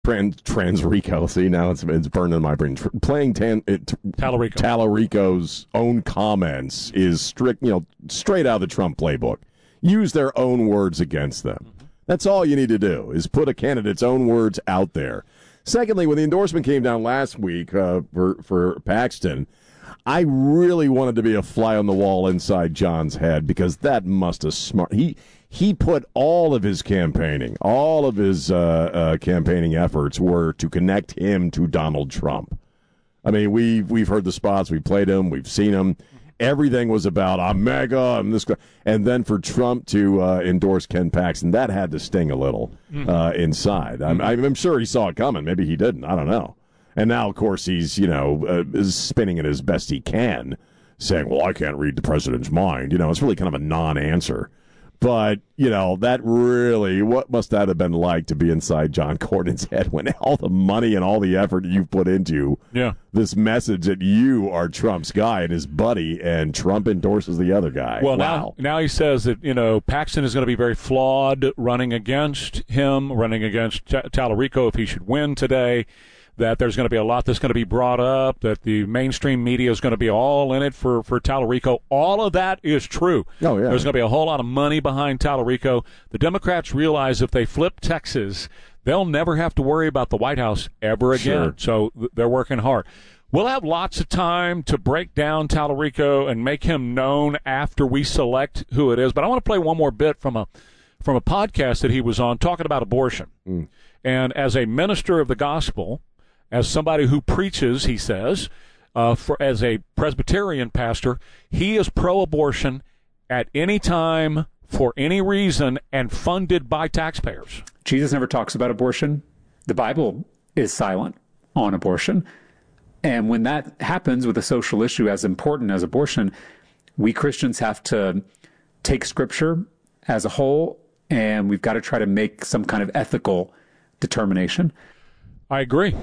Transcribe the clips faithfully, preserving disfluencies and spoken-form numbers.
Trans, Transrico. See, now it's it's burned in my brain. Tr- playing tan, it, Tallarico. Tallarico's own comments is strict, you know, straight out of the Trump playbook. Use their own words against them. Mm-hmm. That's all you need to do is put a candidate's own words out there. Secondly, when the endorsement came down last week uh, for for Paxton, I really wanted to be a fly on the wall inside John's head because that must have smart. He he put all of his campaigning, all of his uh, uh, campaigning efforts were to connect him to Donald Trump. I mean, we've we've heard the spots, we've played them, we've seen them. Everything was about I'm mega, I'm this guy, and then for Trump to uh, endorse Ken Paxton, that had to sting a little uh, inside. I'm, I'm sure he saw it coming. Maybe he didn't. I don't know. And now, of course, he's, you know, uh, is spinning it as best he can, saying, well, I can't read the president's mind. You know, it's really kind of a non-answer. But, you know, that really, what must that have been like to be inside John Cornyn's head when all the money and all the effort you've put into yeah. this message that you are Trump's guy and his buddy, and Trump endorses the other guy. Well, wow. now, now he says that, you know, Paxton is going to be very flawed running against him, running against T- Tallarico if he should win today. That there's going to be a lot that's going to be brought up, that the mainstream media is going to be all in it for, for Tallarico. All of that is true. Oh, yeah. There's going to be a whole lot of money behind Tallarico. The Democrats realize if they flip Texas, they'll never have to worry about the White House ever again. Sure. So th- they're working hard. We'll have lots of time to break down Tallarico and make him known after we select who it is. But I want to play one more bit from a from a podcast that he was on talking about abortion. Mm. And as a minister of the gospel, as somebody who preaches, he says, uh, for as a Presbyterian pastor, he is pro-abortion at any time, for any reason, and funded by taxpayers. Jesus never talks about abortion. The Bible is silent on abortion. And when that happens with a social issue as important as abortion, we Christians have to take Scripture as a whole, and we've got to try to make some kind of ethical determination. I agree.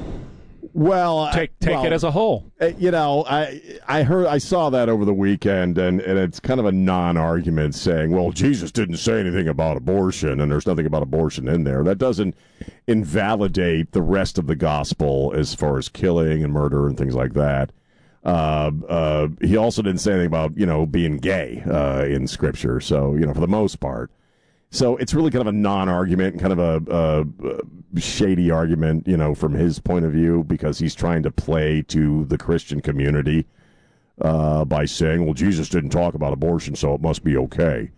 Well, take take well, it as a whole. You know, I I heard I saw that over the weekend, and, and it's kind of a non-argument saying, well, Jesus didn't say anything about abortion, and there's nothing about abortion in there. That doesn't invalidate the rest of the gospel as far as killing and murder and things like that. Uh, uh, he also didn't say anything about, you know, being gay uh, in Scripture. So, you know, for the most part. So it's really kind of a non-argument, kind of a, a shady argument, you know, from his point of view, because he's trying to play to the Christian community uh, by saying, well, Jesus didn't talk about abortion, so it must be okay.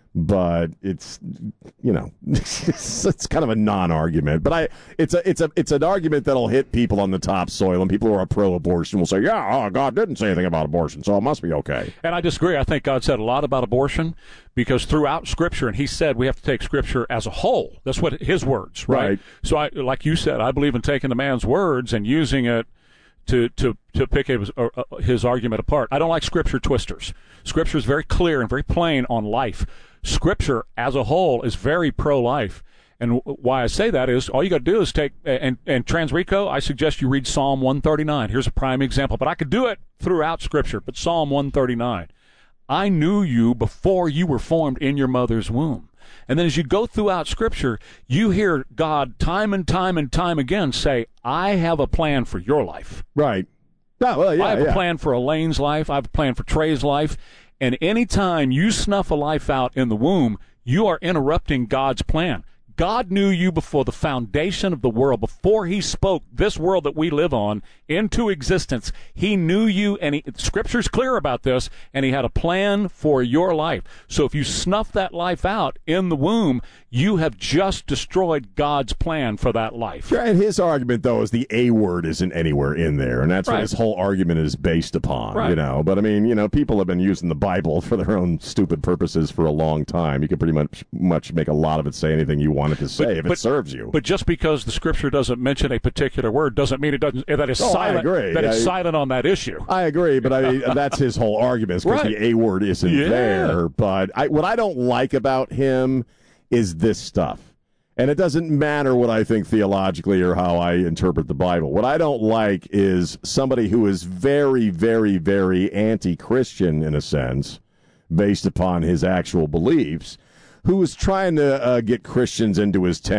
But it's, you know, it's, it's kind of a non-argument. But I, it's a, it's a, it's an argument that'll hit people on the topsoil, and people who are pro-abortion will say, "Yeah, oh, God didn't say anything about abortion, so it must be okay." And I disagree. I think God said a lot about abortion because throughout Scripture, and He said we have to take Scripture as a whole. That's what His words, right? Right. So, I, like you said, I believe in taking the man's words and using it to to to pick his, uh, his argument apart. I don't like Scripture twisters. Scripture is very clear and very plain on life. Scripture as a whole is very pro-life. And why I say that is all you got to do is take, and, and Transrico, I suggest you read Psalm one thirty-nine. Here's a prime example, but I could do it throughout Scripture. But Psalm one thirty-nine, I knew you before you were formed in your mother's womb. And then as you go throughout Scripture, you hear God time and time and time again say, I have a plan for your life. Right. Yeah, well, yeah, I have yeah. a plan for Elaine's life. I have a plan for Trey's life. And any time you snuff a life out in the womb, you are interrupting God's plan. God knew you before the foundation of the world, before He spoke this world that we live on into existence. He knew you, and he, Scripture's clear about this, and He had a plan for your life. So if you snuff that life out in the womb, you have just destroyed God's plan for that life. Sure, and his argument, though, is the A word isn't anywhere in there, and that's Right. what his whole argument is based upon, Right. you know. But, I mean, you know, people have been using the Bible for their own stupid purposes for a long time. You can pretty much much make a lot of it say anything you want it to say But- if but- it serves you. But just because the Scripture doesn't mention a particular word doesn't mean it doesn't that it's Oh, I silent. agree. That it's I- silent on that issue. I agree, but I mean, that's his whole argument, because Right. the A word isn't Yeah. there. But I, what I don't like about him is this stuff. And it doesn't matter what I think theologically or how I interpret the Bible. What I don't like is somebody who is very, very, very anti-Christian, in a sense, based upon his actual beliefs, who is trying to uh, get Christians into his tent.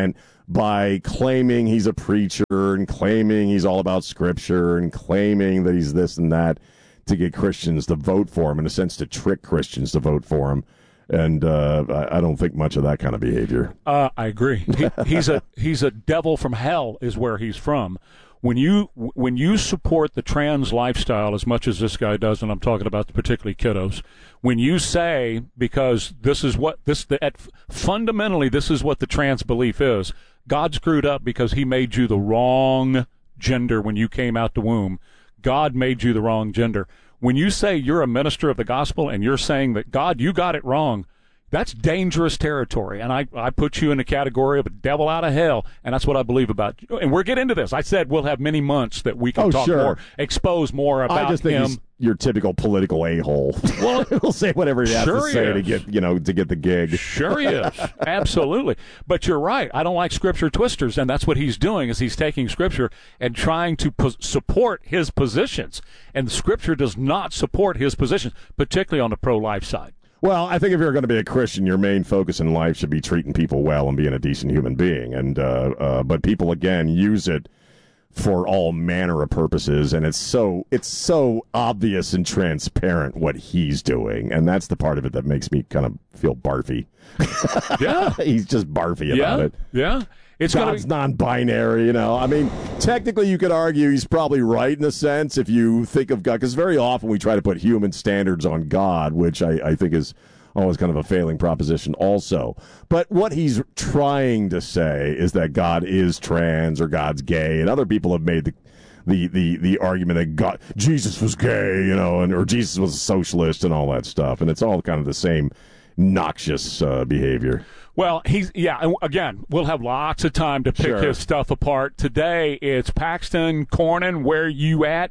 by claiming he's a preacher and claiming he's all about Scripture and claiming that he's this and that to get Christians to vote for him, in a sense to trick Christians to vote for him. And uh, I, I don't think much of that kind of behavior. Uh, I agree. He, he's a he's a devil from hell is where he's from. When you when you support the trans lifestyle as much as this guy does, and I'm talking about particularly kiddos, when you say, because this is what this the, at, fundamentally this is what the trans belief is, God screwed up because he made you the wrong gender when you came out the womb. God made you the wrong gender. When you say you're a minister of the gospel and you're saying that, God, you got it wrong, that's dangerous territory. And I, I put you in the category of a devil out of hell, and that's what I believe about you. And we'll get into this. I said we'll have many months that we can oh, talk sure. more, expose more about I just think him. He's your typical political a-hole. Well, we'll say whatever he has sure to say he to get, you know, to get the gig. Sure he is. Absolutely. But you're right. I don't like Scripture twisters, and that's what he's doing is he's taking Scripture and trying to po- support his positions. And Scripture does not support his positions, particularly on the pro-life side. Well, I think if you're going to be a Christian, your main focus in life should be treating people well and being a decent human being. And uh, uh, but people again use it for all manner of purposes, and it's so it's so obvious and transparent what he's doing, and that's the part of it that makes me kind of feel barfy. Yeah, he's just barfy about yeah. it. Yeah. It's God's be- non-binary, you know. I mean, technically you could argue he's probably right in a sense if you think of God, because very often we try to put human standards on God, which I, I think is always kind of a failing proposition also. But what he's trying to say is that God is trans or God's gay, and other people have made the the the, the argument that God, Jesus was gay, you know, and or Jesus was a socialist and all that stuff, and it's all kind of the same noxious uh, behavior. Well, he's, yeah, and again, we'll have lots of time to pick Sure. his stuff apart. Today, it's Paxton, Cornyn, where you at?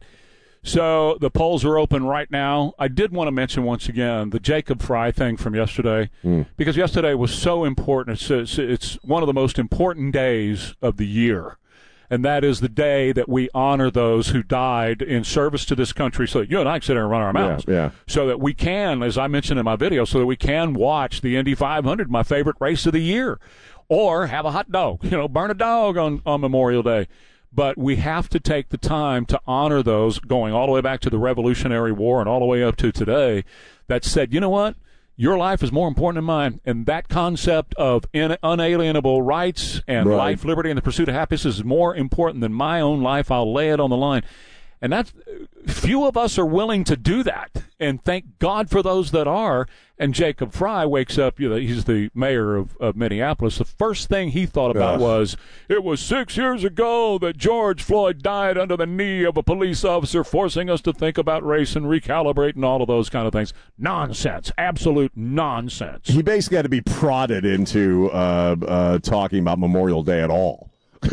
So the polls are open right now. I did want to mention once again the Jacob Fry thing from yesterday, mm. because yesterday was so important. It's, it's, it's one of the most important days of the year. And that is the day that we honor those who died in service to this country so that you and I can sit there and run our mouths. Yeah, yeah. So that we can, as I mentioned in my video, so that we can watch the Indy five hundred, my favorite race of the year, or have a hot dog, you know, burn a dog on, on Memorial Day. But we have to take the time to honor those going all the way back to the Revolutionary War and all the way up to today that said, you know what? Your life is more important than mine, and that concept of in, unalienable rights and right. life, liberty, and the pursuit of happiness is more important than my own life. I'll lay it on the line. And that's, few of us are willing to do that, and thank God for those that are. And Jacob Fry wakes up, you know, he's the mayor of, of Minneapolis. The first thing he thought about yeah. was, it was six years ago that George Floyd died under the knee of a police officer, forcing us to think about race and recalibrate and all of those kind of things. Nonsense. Absolute nonsense. He basically had to be prodded into uh, uh, talking about Memorial Day at all.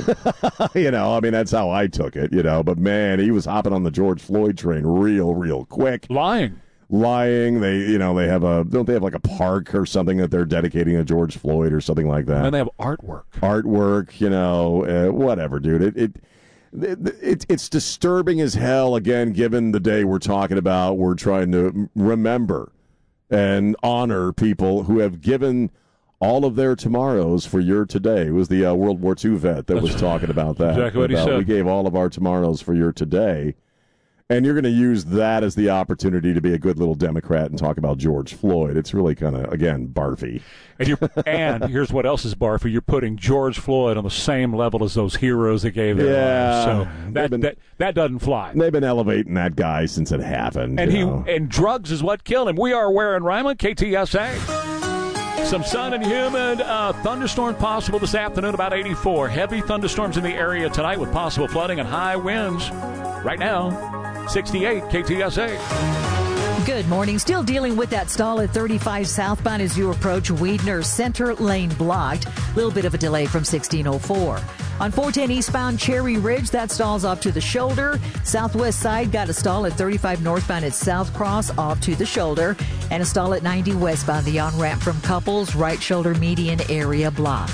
You know, I mean, that's how I took it, you know. But, man, he was hopping on the George Floyd train real, real quick. Lying. Lying. They, you know, they have a, don't they have like a park or something that they're dedicating to George Floyd or something like that? And they have artwork. Artwork, you know, uh, whatever, dude. It, it, it, it, it's disturbing as hell, again, given the day we're talking about. We're trying to remember and honor people who have given all of their tomorrows for your today. It was the uh, World War Two vet that was talking about that. Exactly what he about, said. We gave all of our tomorrows for your today. And you're going to use that as the opportunity to be a good little Democrat and talk about George Floyd. It's really kind of, again, barfy. And, you're, and here's what else is barfy. You're putting George Floyd on the same level as those heroes that gave their yeah, lives. So that, been, that that doesn't fly. They've been elevating that guy since it happened. And he know. and drugs is what killed him. We are Ware and Ryman, K T S A. Some sun and humid. Uh, thunderstorm possible this afternoon, about eighty-four. Heavy thunderstorms in the area tonight with possible flooding and high winds. Right now, sixty-eight K T S A. Good morning. Still dealing with that stall at thirty-five southbound as you approach Weidner Center lane blocked. A little bit of a delay from sixteen oh four. On four ten eastbound Cherry Ridge, that stall's off to the shoulder. Southwest side got a stall at thirty-five northbound at South Cross off to the shoulder. And a stall at ninety westbound, the on-ramp from Couples, right shoulder median area blocked.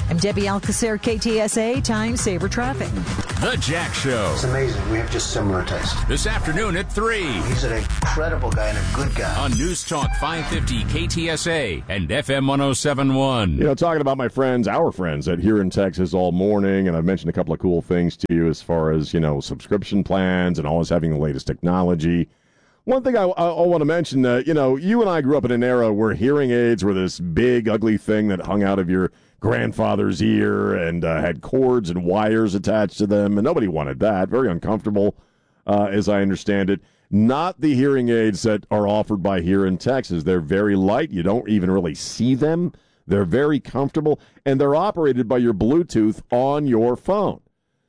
I'm Debbie Alcacer, K T S A Time Saver Traffic. The Jack Show. It's amazing. We have just similar taste. This afternoon at three. He's an incredible guy and a good guy. On News Talk five fifty K T S A and F M one oh seven point one. You know, talking about my friends, our friends at Here in Texas all morning, and I've mentioned a couple of cool things to you as far as, you know, subscription plans and always having the latest technology. One thing I, I, I want to mention, uh, you know, you and I grew up in an era where hearing aids were this big, ugly thing that hung out of your grandfather's ear and uh, had cords and wires attached to them, and nobody wanted that. Very uncomfortable, uh, as I understand it. Not the hearing aids that are offered by Here in Texas. They're very light. You don't even really see them. They're very comfortable, and they're operated by your Bluetooth on your phone.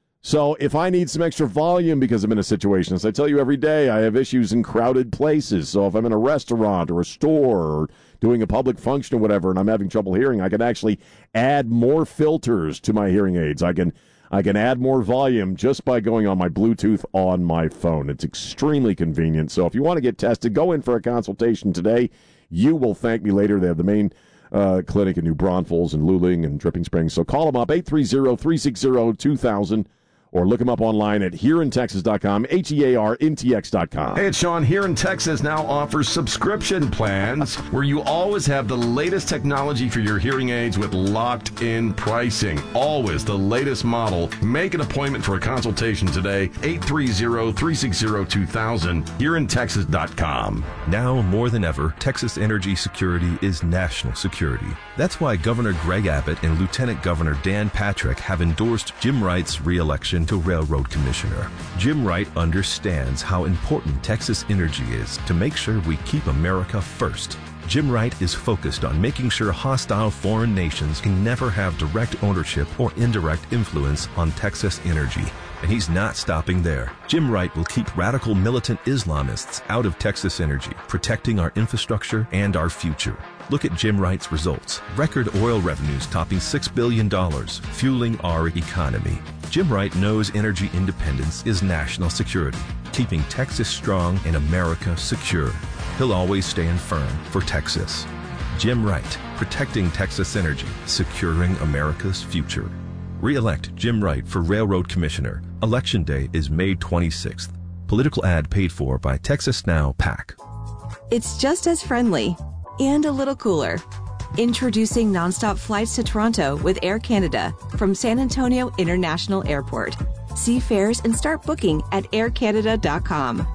So if I need some extra volume because I'm in a situation, as I tell you every day, I have issues in crowded places. So if I'm in a restaurant or a store or doing a public function or whatever, and I'm having trouble hearing, I can actually add more filters to my hearing aids. I can I can add more volume just by going on my Bluetooth on my phone. It's extremely convenient. So if you want to get tested, go in for a consultation today. You will thank me later. They have the main uh, clinic in New Braunfels and Luling and Dripping Springs. So call them up, eight three zero, three six zero, two thousand. Or look them up online at here in texas dot com, H E A R N T X dot com. Hey, it's Sean. Here in Texas now offers subscription plans where you always have the latest technology for your hearing aids with locked-in pricing. Always the latest model. Make an appointment for a consultation today, eight three zero, three six zero, two thousand, here in texas dot com. Now more than ever, Texas energy security is national security. That's why Governor Greg Abbott and Lieutenant Governor Dan Patrick have endorsed Jim Wright's re-election to Railroad Commissioner. Jim Wright understands how important Texas energy is to make sure we keep America first. Jim Wright is focused on making sure hostile foreign nations can never have direct ownership or indirect influence on Texas energy. And he's not stopping there. Jim Wright will keep radical militant Islamists out of Texas energy, protecting our infrastructure and our future. Look at Jim Wright's results. Record oil revenues topping six billion dollars, fueling our economy. Jim Wright knows energy independence is national security, keeping Texas strong and America secure. He'll always stand firm for Texas. Jim Wright, protecting Texas energy, securing America's future. Re-elect Jim Wright for Railroad Commissioner. Election day is May twenty-sixth. Political ad paid for by Texas Now PAC. It's just as friendly and a little cooler. Introducing nonstop flights to Toronto with Air Canada from San Antonio International Airport. See fares and start booking at air canada dot com.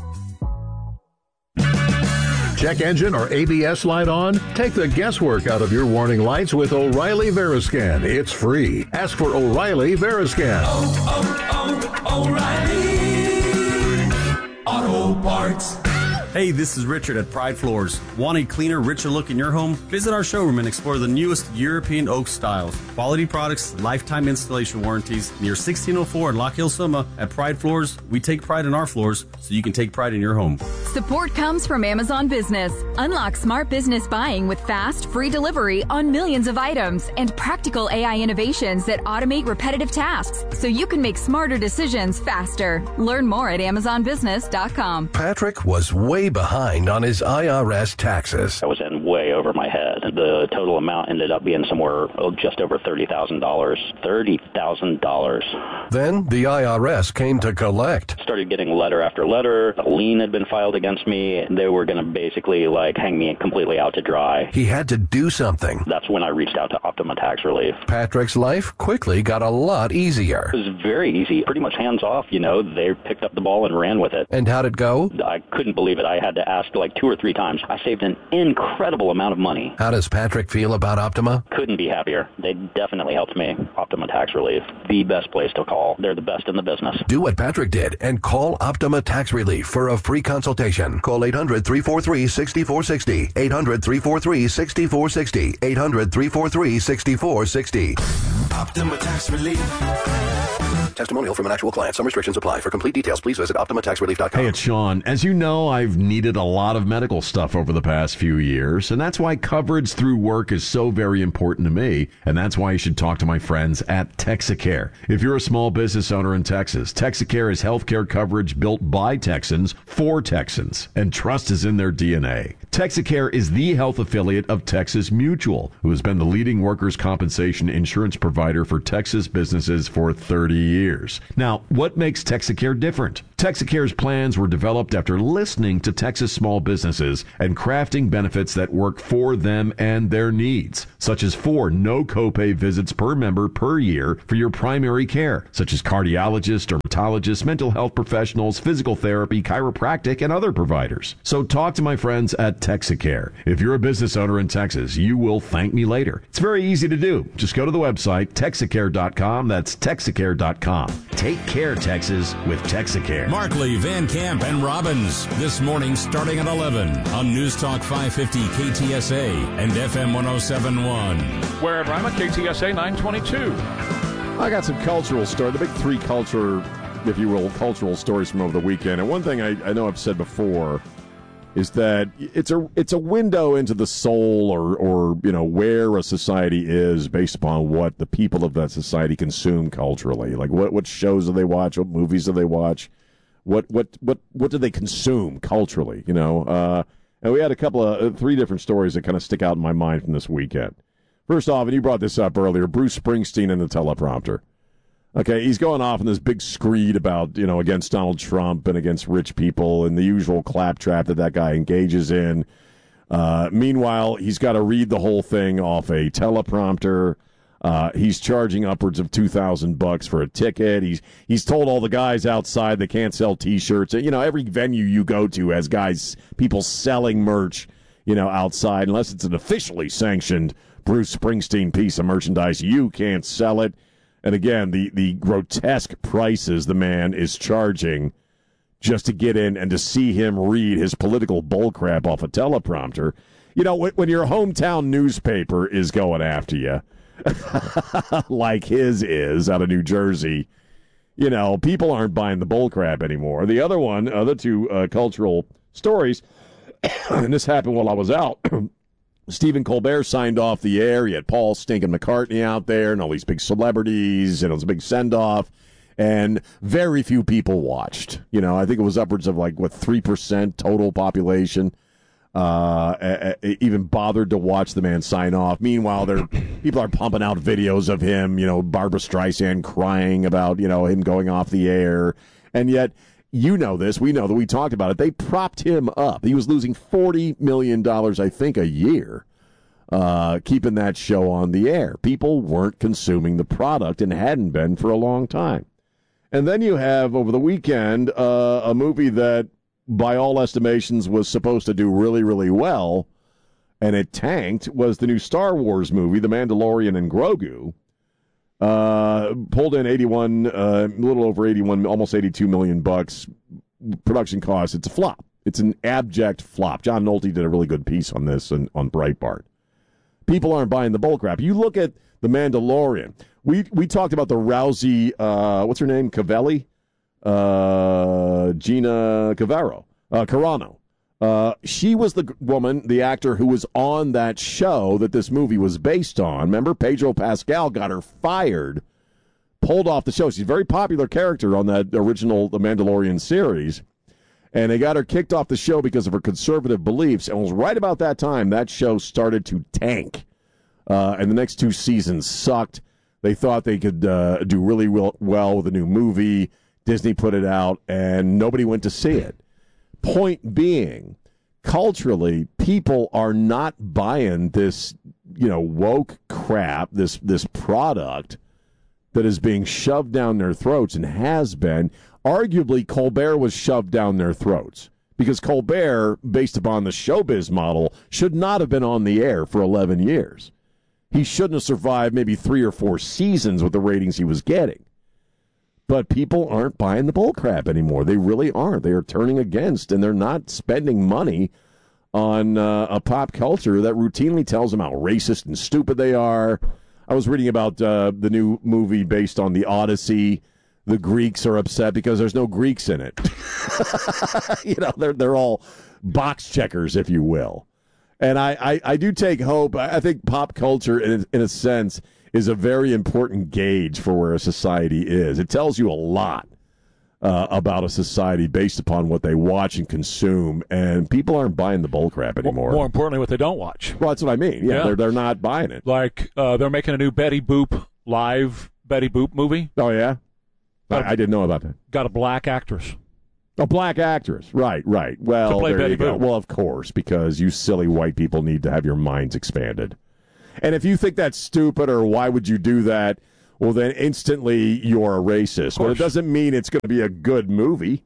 Check engine or A B S light on? Take the guesswork out of your warning lights with O'Reilly Veriscan. It's free. Ask for O'Reilly Veriscan. Oh, oh, oh, O'Reilly Auto Parts. Hey, this is Richard at Pride Floors. Want a cleaner, richer look in your home? Visit our showroom and explore the newest European oak styles. Quality products, lifetime installation warranties. Near sixteen oh four in Lock Hill, Soma. At Pride Floors, we take pride in our floors so you can take pride in your home. Support comes from Amazon Business. Unlock smart business buying with fast, free delivery on millions of items and practical A I innovations that automate repetitive tasks so you can make smarter decisions faster. Learn more at amazon business dot com. Patrick was way behind on his I R S taxes. I was in way over my head. The total amount ended up being somewhere oh, just over thirty thousand dollars. thirty thousand dollars. Then the I R S came to collect. Started getting letter after letter. A lien had been filed against me. They were going to basically like hang me completely out to dry. He had to do something. That's when I reached out to Optima Tax Relief. Patrick's life quickly got a lot easier. It was very easy. Pretty much hands off, you know. They picked up the ball and ran with it. And how'd it go? I couldn't believe it. I had to ask like two or three times. I saved an incredible amount of money. How does Patrick feel about Optima? Couldn't be happier. They definitely helped me. Optima Tax Relief, the best place to call. They're the best in the business. Do what Patrick did and call Optima Tax Relief for a free consultation. Call eight hundred, three four three, six four six zero. eight hundred, three four three, six four six zero. eight hundred, three four three, six four six zero. Optima Tax Relief. Testimonial from an actual client. Some restrictions apply. For complete details, please visit Optima Tax Relief dot com. Hey, it's Sean. As you know, I've needed a lot of medical stuff over the past few years, and that's why coverage through work is so very important to me, and that's why you should talk to my friends at Texacare. If you're a small business owner in Texas, Texacare is healthcare coverage built by Texans for Texans, and trust is in their D N A. Texacare is the health affiliate of Texas Mutual, who has been the leading workers' compensation insurance provider for Texas businesses for thirty years. Now, what makes Texacare different? Texacare's plans were developed after listening to Texas small businesses and crafting benefits that work for them and their needs, such as four no copay visits per member per year for your primary care, such as cardiologists, dermatologists, mental health professionals, physical therapy, chiropractic, and other providers. So talk to my friends at Texacare. If you're a business owner in Texas, you will thank me later. It's very easy to do. Just go to the website, Texacare dot com. That's Texacare dot com. Take care, Texas, with Texacare. Markley, Van Camp, and Robbins. This morning starting at eleven on News Talk five fifty K T S A and F M one oh seven point one. We're at Rima, K T S A nine twenty-two. I got some cultural stories, the big three culture, if you will, cultural stories from over the weekend. And one thing I, I know I've said before is that it's a it's a window into the soul or, or, you know, where a society is based upon what the people of that society consume culturally. Like what, what shows do they watch? What movies do they watch? What what what what do they consume culturally? You know, uh, and we had a couple of uh, three different stories that kind of stick out in my mind from this weekend. First off, and you brought this up earlier, Bruce Springsteen and the teleprompter. Okay, he's going off in this big screed about, you know, against Donald Trump and against rich people and the usual claptrap that that guy engages in. Uh, meanwhile, he's got to read the whole thing off a teleprompter. Uh, he's charging upwards of two thousand bucks for a ticket. He's he's told all the guys outside they can't sell T-shirts. You know, every venue you go to has guys, people selling merch, you know, outside. Unless it's an officially sanctioned Bruce Springsteen piece of merchandise, you can't sell it. And again, the, the grotesque prices the man is charging just to get in and to see him read his political bullcrap off a teleprompter. You know, when, when your hometown newspaper is going after you, like his is out of New Jersey, you know, people aren't buying the bullcrap anymore. The other one, other two uh, cultural stories, and this happened while I was out. Stephen Colbert signed off the air. He had Paul Stinkin' McCartney out there and all these big celebrities, and it was a big send-off, and very few people watched. You know, I think it was upwards of like, what, three percent total population uh, even bothered to watch the man sign off. Meanwhile, there people are pumping out videos of him, you know, Barbara Streisand crying about, you know, him going off the air, and yet... You know this. We know that we talked about it. They propped him up. He was losing forty million dollars, I think, a year, uh, keeping that show on the air. People weren't consuming the product and hadn't been for a long time. And then you have, over the weekend, uh, a movie that, by all estimations, was supposed to do really, really well, and it tanked, was the new Star Wars movie, The Mandalorian and Grogu. Uh, pulled in eighty-one, uh, a little over eighty-one, almost eighty-two million bucks. Production costs. It's a flop. It's an abject flop. John Nolte did a really good piece on this and on Breitbart. People aren't buying the bullcrap. You look at The Mandalorian. We we talked about the Rousey, uh, what's her name? Cavelli? Uh, Gina Carano. Uh, Carano. Uh, she was the woman, the actor who was on that show that this movie was based on. Remember, Pedro Pascal got her fired, pulled off the show. She's a very popular character on that original The Mandalorian series, and they got her kicked off the show because of her conservative beliefs. And it was right about that time that show started to tank, uh, and the next two seasons sucked. They thought they could uh, do really well, well with a new movie. Disney put it out, and nobody went to see it. Point being, culturally, people are not buying this, you know, woke crap, this this product that is being shoved down their throats and has been. Arguably, Colbert was shoved down their throats because Colbert, based upon the showbiz model, should not have been on the air for eleven years. He shouldn't have survived maybe three or four seasons with the ratings he was getting. But people aren't buying the bullcrap anymore. They really aren't. They are turning against, and they're not spending money on uh, a pop culture that routinely tells them how racist and stupid they are. I was reading about uh, the new movie based on the Odyssey the Greeks are upset because there's no Greeks in it. You know, they're they're all box checkers, if you will. And I, I, I do take hope. I think pop culture, in, in a sense, is a very important gauge for where a society is. It tells you a lot uh, about a society based upon what they watch and consume, and people aren't buying the bullcrap anymore. More importantly, what they don't watch. Well, that's what I mean. Yeah, yeah. They're, they're not buying it. Like, uh, they're making a new Betty Boop, live Betty Boop movie. Oh, yeah? I, a, I didn't know about that. Got a black actress. A black actress, right, right. Well, there Betty you go. Boop. Well, of course, because you silly white people need to have your minds expanded. And if you think that's stupid or why would you do that, well, then instantly you're a racist. Well, it doesn't mean it's going to be a good movie.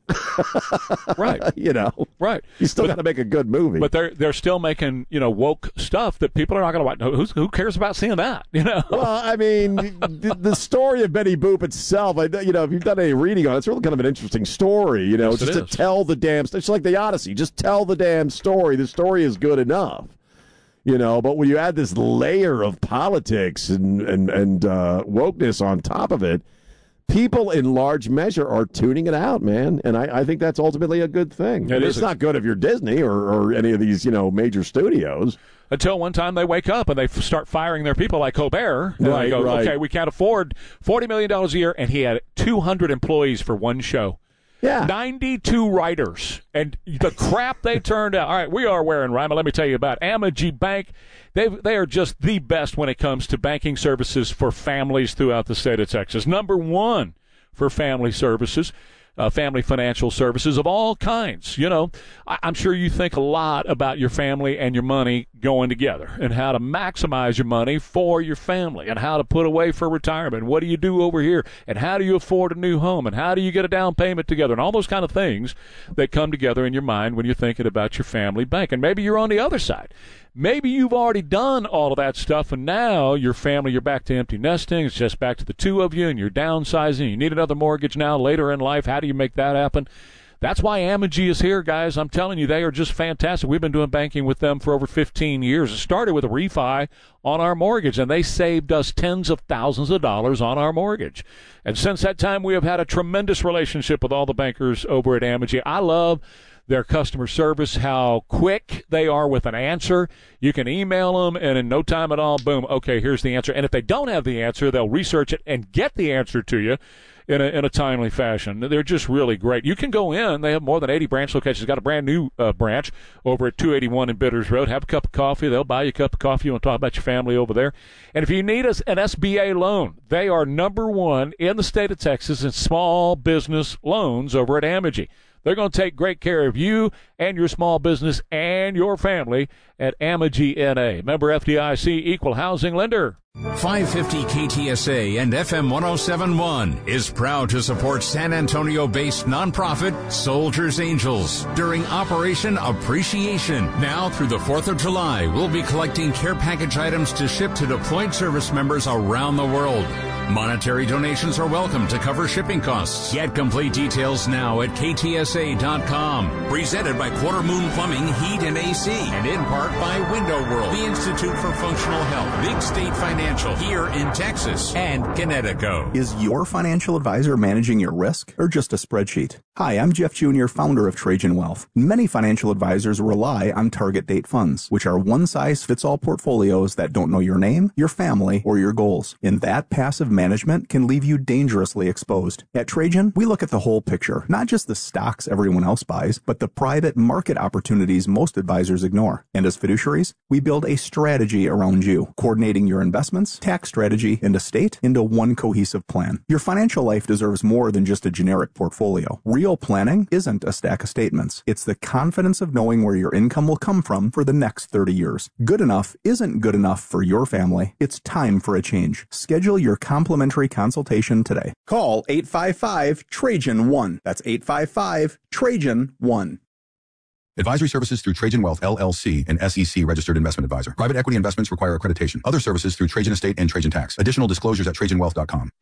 Right. You know. Right. You still got to make a good movie. But they're they're still making, you know, woke stuff that people are not going to watch. Who's, who cares about seeing that? You know. Well, I mean, the, the story of Betty Boop itself, I, you know, if you've done any reading on it, it's really kind of an interesting story, you know, Yes, just it to is. tell the damn, it's like the Odyssey, just tell the damn story. The story is good enough. You know, but when you add this layer of politics and and and uh, wokeness on top of it, people in large measure are tuning it out, man. And I, I think that's ultimately a good thing. It I mean, is it's a- not good if you're Disney or, or any of these, you know, major studios. Until one time they wake up and they f- start firing their people like Colbert. And Right, they go, right. okay, we can't afford forty million dollars a year. And he had two hundred employees for one show. Yeah. ninety-two writers. And the crap they turned out. All right, we are wearing Rima. Let me tell you about Amegy Bank. They they are just the best when it comes to banking services for families throughout the state of Texas. Number one for family services. Uh, family financial services of all kinds. You know, I, I'm sure you think a lot about your family and your money going together and how to maximize your money for your family and how to put away for retirement. What do you do over here? And how do you afford a new home? And how do you get a down payment together? And all those kind of things that come together in your mind when you're thinking about your family bank. And maybe you're on the other side. Maybe you've already done all of that stuff, and now your family, you're back to empty nesting. It's just back to the two of you, and you're downsizing. You need another mortgage now later in life. How do you make that happen? That's why Amegy is here, guys. I'm telling you, they are just fantastic. We've been doing banking with them for over fifteen years. It started with a refi on our mortgage, and they saved us tens of thousands of dollars on our mortgage. And since that time, we have had a tremendous relationship with all the bankers over at Amegy. I love their customer service, how quick they are with an answer. You can email them, and in no time at all, boom, okay, here's the answer. And if they don't have the answer, they'll research it and get the answer to you in a, in a timely fashion. They're just really great. You can go in. They have more than eighty branch locations. They've got a brand new uh, branch over at two eighty-one in Bitters Road. Have a cup of coffee. They'll buy you a cup of coffee. You want to talk about your family over there. And if you need us an S B A loan, they are number one in the state of Texas in small business loans over at Amegy. They're going to take great care of you and your small business and your family at Amegy N A. Member F D I C, equal housing lender. five fifty K T S A and F M one oh seven point one is proud to support San Antonio-based nonprofit Soldiers Angels during Operation Appreciation. Now through the fourth of July, we'll be collecting care package items to ship to deployed service members around the world. Monetary donations are welcome to cover shipping costs. Get complete details now at K T S A dot com. Presented by Quarter Moon Plumbing, Heat and A C, and in part by Window World, the Institute for Functional Health, Big State Financial here in Texas, and Connecticut. Is your financial advisor managing your risk or just a spreadsheet? Hi, I'm Jeff Junior, founder of Trajan Wealth. Many financial advisors rely on target date funds, which are one-size-fits-all portfolios that don't know your name, your family, or your goals. And that passive management can leave you dangerously exposed. At Trajan, we look at the whole picture, not just the stocks everyone else buys, but the private market opportunities most advisors ignore. And as fiduciaries, we build a strategy around you, coordinating your investments, tax strategy, and estate into one cohesive plan. Your financial life deserves more than just a generic portfolio. Real planning isn't a stack of statements. It's the confidence of knowing where your income will come from for the next thirty years. Good enough isn't good enough for your family. It's time for a change. Schedule your complimentary consultation today. Call eight five five Trajan one. That's eight five five Trajan one. Advisory services through Trajan Wealth, L L C, an S E C registered investment advisor. Private equity investments require accreditation. Other services through Trajan Estate and Trajan Tax. Additional disclosures at trajan wealth dot com.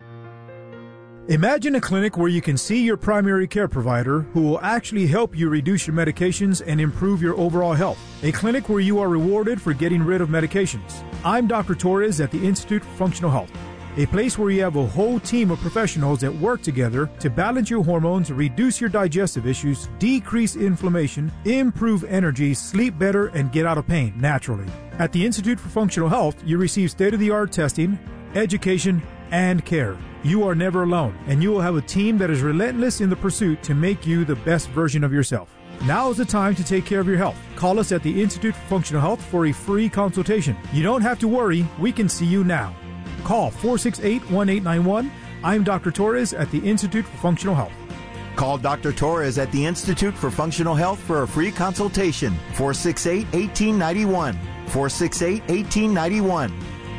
Imagine a clinic where you can see your primary care provider who will actually help you reduce your medications and improve your overall health. A clinic where you are rewarded for getting rid of medications. I'm Doctor Torres at the Institute for Functional Health. a place where you have a whole team of professionals that work together to balance your hormones, reduce your digestive issues, decrease inflammation, improve energy, sleep better, and get out of pain naturally. At the Institute for Functional Health, you receive state-of-the-art testing, education, and care. You are never alone, and you will have a team that is relentless in the pursuit to make you the best version of yourself. Now is the time to take care of your health. Call us at the Institute for Functional Health for a free consultation. You don't have to worry. We can see you now. Call four six eight, one eight nine one. I'm Doctor Torres at the Institute for Functional Health. Call Doctor Torres at the Institute for Functional Health for a free consultation. four six eight, one eight nine one. four six eight, one eight nine one.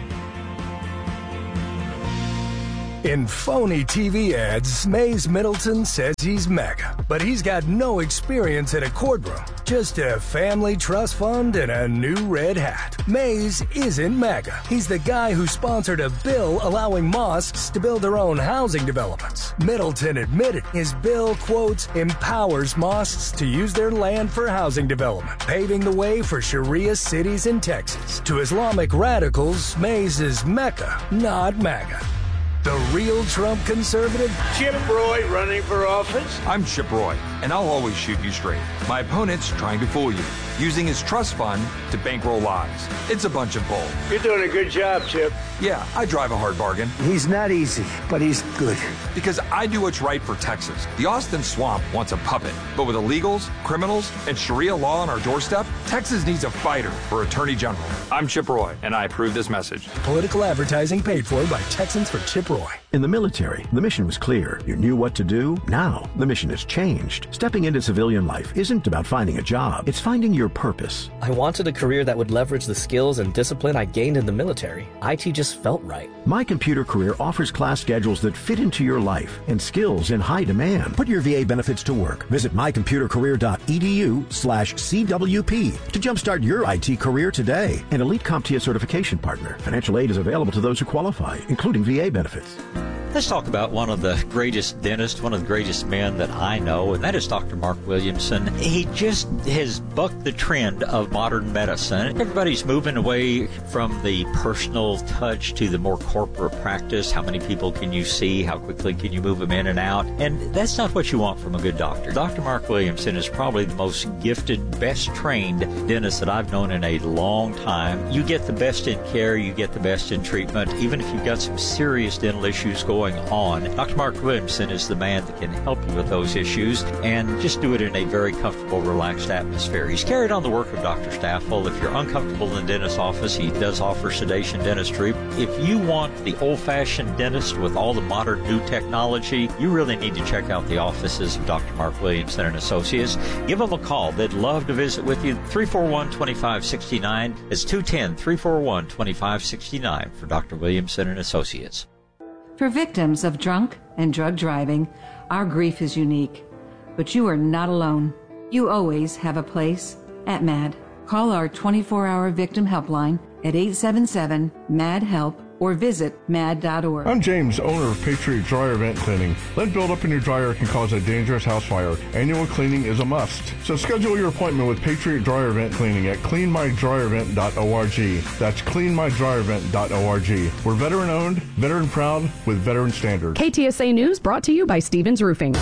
In phony T V ads, Mays Middleton says he's mega, but he's got no experience in a courtroom, just a family trust fund and a new red hat. Mays isn't mega. He's the guy who sponsored a bill allowing mosques to build their own housing developments. Middleton admitted his bill, quote, empowers mosques to use their land for housing development, paving the way for Sharia cities in Texas. To Islamic radicals, Mays is Mecca, not MAGA. The real Trump conservative? Chip Roy running for office? I'm Chip Roy, and I'll always shoot you straight. My opponent's trying to fool you, using his trust fund to bankroll lies. It's a bunch of bull. You're doing a good job, Chip. Yeah, I drive a hard bargain. He's not easy, but he's good. Because I do what's right for Texas. The Austin Swamp wants a puppet, but with illegals, criminals, and Sharia law on our doorstep, Texas needs a fighter for Attorney General. I'm Chip Roy, and I approve this message. Political advertising paid for by Texans for Chip Roy. In the military, the mission was clear. You knew what to do. Now, the mission has changed. Stepping into civilian life isn't about finding a job. It's finding your purpose. I wanted a career that would leverage the skills and discipline I gained in the military. I T just felt right. My Computer Career offers class schedules that fit into your life and skills in high demand. Put your V A benefits to work. Visit my computer career dot e d u slash C W P to jumpstart your I T career today. An Elite CompTIA certification partner. Financial aid is available to those who qualify, including V A benefits. Let's talk about one of the greatest dentists, one of the greatest men that I know, and that is Doctor Mark Williamson. He just has bucked the trend of modern medicine. Everybody's moving away from the personal touch to the more corporate practice. How many people can you see? How quickly can you move them in and out? And that's not what you want from a good doctor. Doctor Mark Williamson is probably the most gifted, best trained dentist that I've known in a long time. You get the best in care, you get the best in treatment, even if you've got some serious dental issues going on. Doctor Mark Williamson is the man that can help you with those issues and just do it in a very comfortable, relaxed atmosphere. He's carried on the work of Doctor Staffel. If you're uncomfortable in the dentist's office, he does offer sedation dentistry. If you want the old-fashioned dentist with all the modern new technology, you really need to check out the offices of Doctor Mark Williamson and Associates. Give them a call. They'd love to visit with you. three four one, two five six nine. It's two one zero, three four one, two five six nine for Doctor Williamson and Associates. For victims of drunk and drug driving, our grief is unique. But you are not alone. You always have a place at MAD. Call our twenty-four hour victim helpline at eight seven seven, M A D, HELP or visit mad dot org. I'm James, owner of Patriot Dryer Vent Cleaning. Lead buildup in your dryer can cause a dangerous house fire. Annual cleaning is a must. So schedule your appointment with Patriot Dryer Vent Cleaning at clean my dryer vent dot org. That's clean my dryer vent dot org. We're veteran owned, veteran proud, with veteran standards. K T S A News brought to you by Stevens Roofing.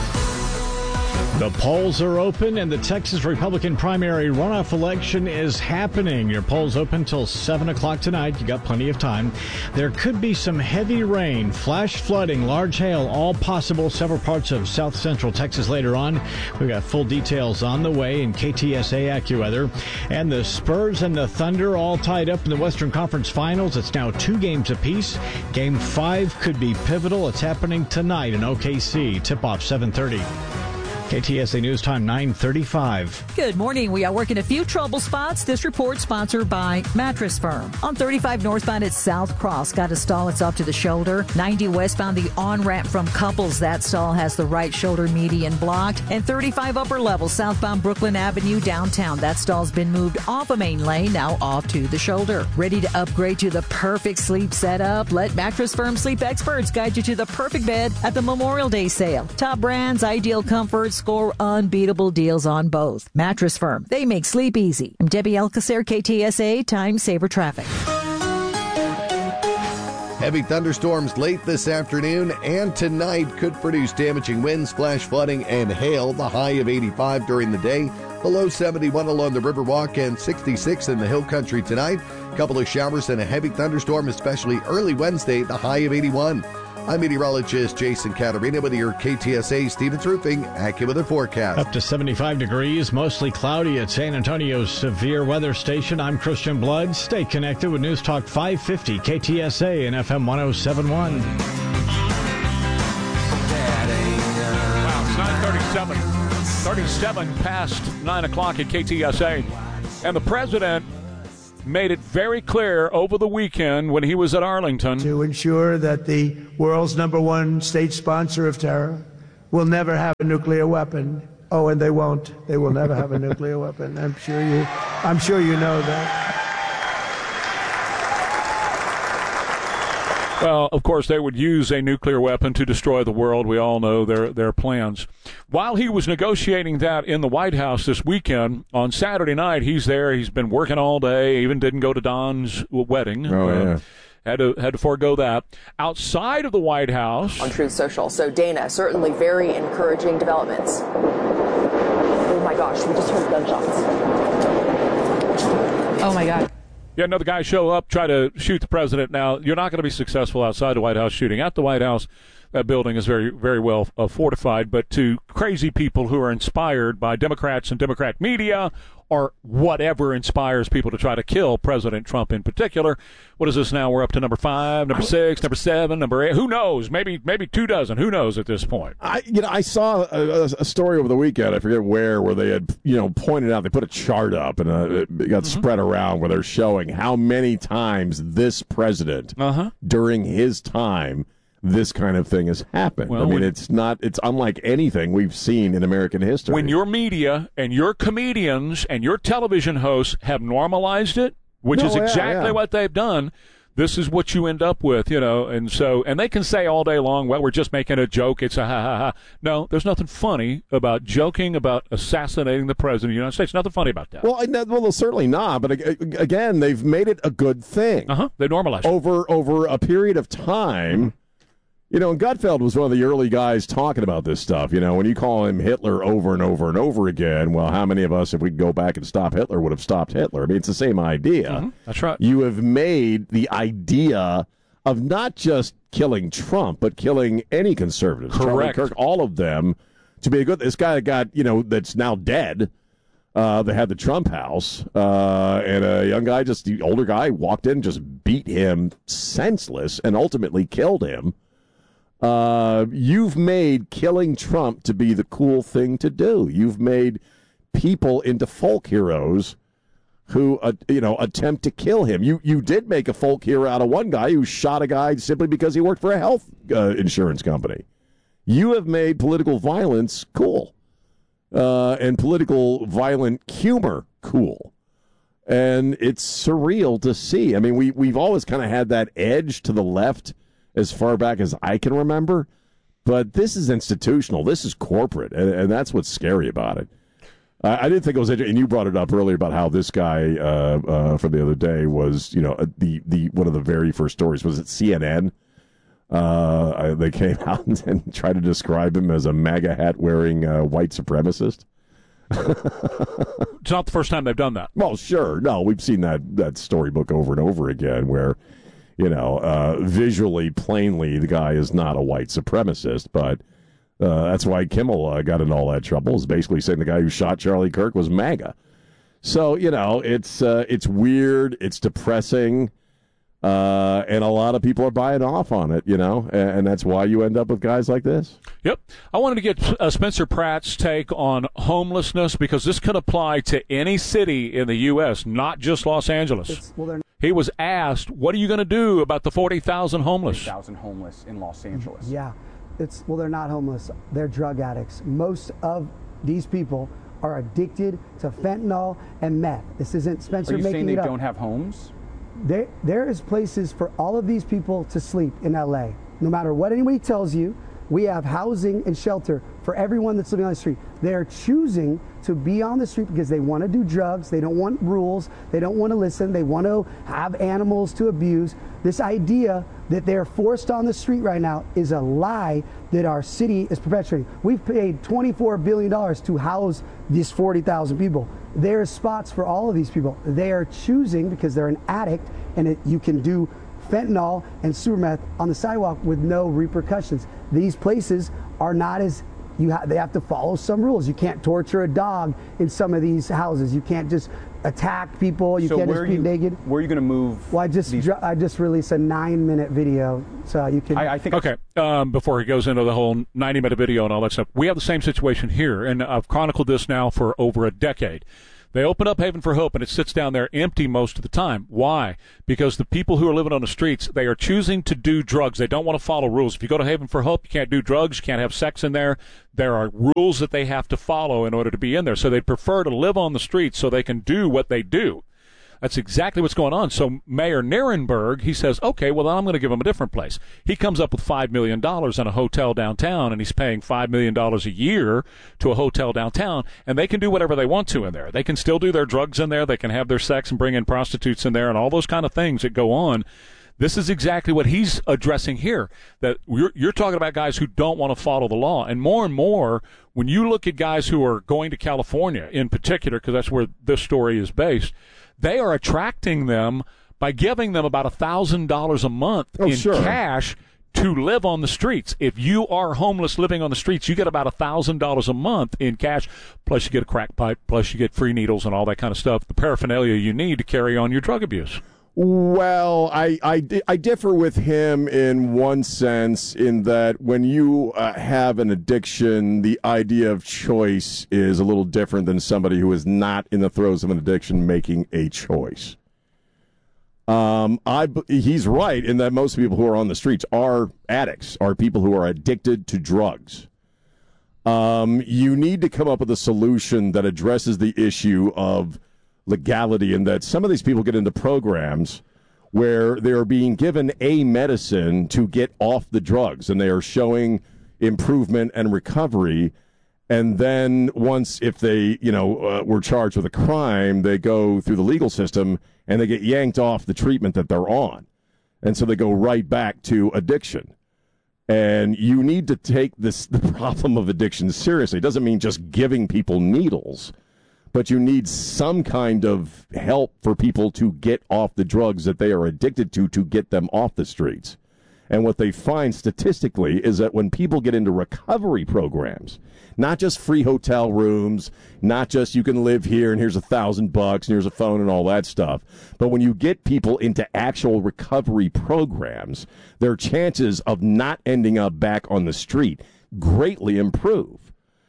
The polls are open and the Texas Republican primary runoff election is happening. Your polls open till seven o'clock tonight. You got plenty of time. There could be some heavy rain, flash flooding, large hail, all possible several parts of south central Texas later on. We've got full details on the way in K T S A AccuWeather. And the Spurs and the Thunder all tied up in the Western Conference Finals. It's now two games apiece. Game five could be pivotal. It's happening tonight in O K C. Tip-off seven thirty. K T S A News Time nine thirty-five. Good morning. We are working a few trouble spots. This report sponsored by Mattress Firm. On thirty-five northbound at South Cross, got a stall. It's up to the shoulder. ninety westbound, the on-ramp from Couples. That stall has the right shoulder median blocked. And thirty-five upper level, southbound Brooklyn Avenue downtown. That stall's been moved off a main lane, now off to the shoulder. Ready to upgrade to the perfect sleep setup? Let Mattress Firm sleep experts guide you to the perfect bed at the Memorial Day sale. Top brands, ideal comfort, score unbeatable deals on both. Mattress Firm. They make sleep easy. I'm Debbie Alcacer, K T S A, Time Saver Traffic. Heavy thunderstorms late this afternoon and tonight could produce damaging winds, flash flooding, and hail. The high of eighty-five during the day. The low seventy-one along the Riverwalk and sixty-six in the Hill Country tonight. A couple of showers and a heavy thunderstorm, especially early Wednesday. The high of eighty-one. I'm meteorologist Jason Caterina with your K T S A Stevens Roofing AccuWeather forecast. Up to seventy-five degrees, mostly cloudy at San Antonio's severe weather station. I'm Christian Blood. Stay connected with News Talk five fifty, K T S A and F M one oh seven point one. Wow, it's nine thirty-seven. thirty-seven past nine o'clock at K T S A. And the president made it very clear over the weekend when he was at Arlington to ensure that the world's number one state sponsor of terror will never have a nuclear weapon. Oh, and they won't. They will never have a nuclear weapon. I'm sure you I'm sure you know that. Well, of course, they would use a nuclear weapon to destroy the world. We all know their their plans. While he was negotiating that in the White House this weekend, on Saturday night, he's there. He's been working all day, even didn't go to Don's wedding. Oh, yeah. Uh, had to, had to forego that. Outside of the White House. On Truth Social. So, Dana, certainly very encouraging developments. Oh, my gosh, we just heard gunshots. Oh, my God. Yeah, another guy show up, try to shoot the president. Now, you're not going to be successful outside the White House shooting. At the White House, that building is very, very well uh, fortified. But to crazy people who are inspired by Democrats and Democrat media or whatever inspires people to try to kill President Trump in particular, what is this now? We're up to number five, number six, number seven, number eight. Who knows? Maybe maybe two dozen. Who knows at this point? I you know I saw a, a story over the weekend. I forget where, where they had you know pointed out. They put a chart up and uh, it got mm-hmm. spread around where they're showing how many times this president uh-huh. during his time this kind of thing has happened. Well, I mean, when, it's not, it's unlike anything we've seen in American history. When your media and your comedians and your television hosts have normalized it, which no, is yeah, exactly yeah. what they've done, this is what you end up with, you know. And so, and they can say all day long, well, we're just making a joke. It's a ha ha ha. No, there's nothing funny about joking about assassinating the president of the United States. Nothing funny about that. Well, I, well, certainly not. But again, they've made it a good thing. Uh huh. They normalized it. over over a period of time. You know, and Gutfeld was one of the early guys talking about this stuff. You know, when you call him Hitler over and over and over again, well, how many of us, if we could go back and stop Hitler, would have stopped Hitler? I mean, it's the same idea. Mm-hmm. That's right. You have made the idea of not just killing Trump, but killing any conservatives. Correct. Charlie Kirk, all of them, to be a good. This guy that got, you know, that's now dead. Uh, they had the Trump house, uh, and a young guy, just the older guy, walked in, just beat him senseless, and ultimately killed him. Uh, you've made killing Trump to be the cool thing to do. You've made people into folk heroes who, uh, you know, attempt to kill him. You you did make a folk hero out of one guy who shot a guy simply because he worked for a health uh, insurance company. You have made political violence cool, uh, and political violent humor cool. And it's surreal to see. I mean, we, we've always kind of had that edge to the left as far back as I can remember, but this is institutional. This is corporate, and, and that's what's scary about it. I, I didn't think it was interesting, and you brought it up earlier about how this guy uh, uh, from the other day was, you know, the the one of the very first stories. Was it C N N? Uh, they came out and, and tried to describe him as a MAGA hat wearing uh, white supremacist. It's not the first time they've done that. Well, sure. No, we've seen that that storybook over and over again where, you know, uh, visually, plainly, the guy is not a white supremacist, but uh, that's why Kimmel uh, got in all that trouble, is basically saying the guy who shot Charlie Kirk was MAGA. So, you know, it's uh, it's weird, it's depressing, uh, and a lot of people are buying off on it, you know, and, and that's why you end up with guys like this. Yep. I wanted to get uh, Spencer Pratt's take on homelessness, because this could apply to any city in the U S, not just Los Angeles. Well, he was asked, what are you going to do about the forty thousand homeless? forty thousand homeless in Los Angeles. Yeah. It's, well, they're not homeless. They're drug addicts. Most of these people are addicted to fentanyl and meth. This isn't Spencer making it up. Are you saying they don't have homes? There, there is places for all of these people to sleep in L A. No matter what anybody tells you, we have housing and shelter for everyone that's living on the street. They're choosing to be on the street because they want to do drugs. They don't want rules. They don't want to listen. They want to have animals to abuse. This idea that they're forced on the street right now is a lie that our city is perpetuating. We've paid twenty-four billion dollars to house these forty thousand people. There's spots for all of these people. They are choosing, because they're an addict, and it, you can do fentanyl and super meth on the sidewalk with no repercussions. These places are not as, you ha- they have to follow some rules. You can't torture a dog in some of these houses. You can't just attack people. You so can't where just be you, naked. Where are you going to move? Well, I just these... dr- I just released a nine minute video, so you can. I, I think. Okay. Um, before he goes into the whole ninety minute video and all that stuff, we have the same situation here, and I've chronicled this now for over a decade. They open up Haven for Hope, and it sits down there empty most of the time. Why? Because the people who are living on the streets, they are choosing to do drugs. They don't want to follow rules. If you go to Haven for Hope, you can't do drugs. You can't have sex in there. There are rules that they have to follow in order to be in there. So they prefer to live on the streets so they can do what they do. That's exactly what's going on. So Mayor Nirenberg, he says, okay, well, I'm going to give them a different place. He comes up with five million dollars on a hotel downtown, and he's paying five million dollars a year to a hotel downtown, and they can do whatever they want to in there. They can still do their drugs in there. They can have their sex and bring in prostitutes in there and all those kind of things that go on. This is exactly what he's addressing here, that you're, you're talking about guys who don't want to follow the law. And more and more, when you look at guys who are going to California in particular, because that's where this story is based, they are attracting them by giving them about one thousand dollars a month oh, in sure. cash to live on the streets. If you are homeless living on the streets, you get about one thousand dollars a month in cash, plus you get a crack pipe, plus you get free needles and all that kind of stuff, the paraphernalia you need to carry on your drug abuse. Well, I, I, I differ with him in one sense, in that when you uh, have an addiction, the idea of choice is a little different than somebody who is not in the throes of an addiction making a choice. Um, I, he's right in that most people who are on the streets are addicts, are people who are addicted to drugs. Um, you need to come up with a solution that addresses the issue of legality, in that some of these people get into programs where they are being given a medicine to get off the drugs, and they are showing improvement and recovery. And then once, if they, you know, uh, were charged with a crime, they go through the legal system and they get yanked off the treatment that they're on. And so they go right back to addiction. And you need to take this, the problem of addiction seriously. It doesn't mean just giving people needles, but you need some kind of help for people to get off the drugs that they are addicted to, to get them off the streets. And what they find statistically is that when people get into recovery programs, not just free hotel rooms, not just you can live here and here's a thousand bucks and here's a phone and all that stuff, but when you get people into actual recovery programs, their chances of not ending up back on the street greatly improve.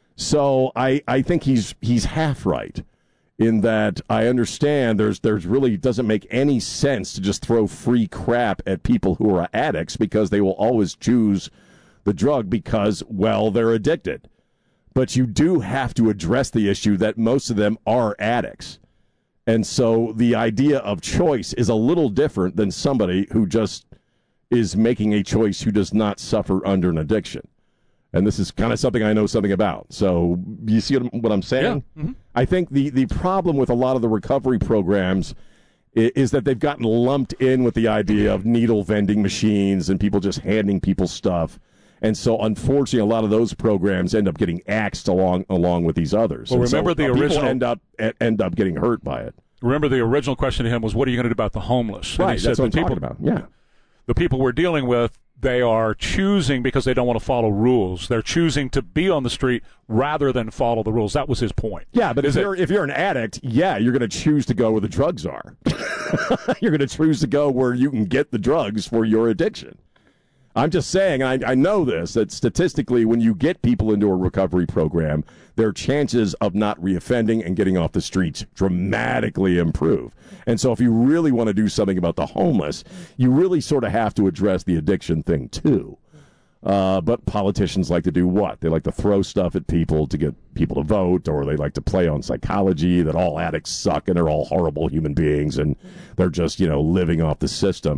So I, I think he's he's half right in that I understand there's there's really doesn't make any sense to just throw free crap at people who are addicts, because they will always choose the drug because, well, they're addicted. But you do have to address the issue that most of them are addicts. And so the idea of choice is a little different than somebody who just is making a choice who does not suffer under an addiction. And this is kind of something I know something about. So you see what I'm saying? Yeah. Mm-hmm. I think the, the problem with a lot of the recovery programs is, is that they've gotten lumped in with the idea of needle vending machines and people just handing people stuff. And so, unfortunately, a lot of those programs end up getting axed along along with these others. Well, and remember so, the uh, people original end up end up getting hurt by it. Remember the original question to him was, "What are you going to do about the homeless?" Right. And he said, That's what the I'm people, talking about. Yeah. The people we're dealing with, they are choosing because they don't want to follow rules. They're choosing to be on the street rather than follow the rules. That was his point. Yeah, but if it, you're if you're an addict, yeah, you're going to choose to go where the drugs are. You're going to choose to go where you can get the drugs for your addiction. I'm just saying, I, I know this, that statistically when you get people into a recovery program, their chances of not reoffending and getting off the streets dramatically improve. And so if you really want to do something about the homeless, you really sort of have to address the addiction thing too. Uh, but politicians like to do what? They like to throw stuff at people to get people to vote, or they like to play on psychology that all addicts suck and they're all horrible human beings and they're just, you know, living off the system.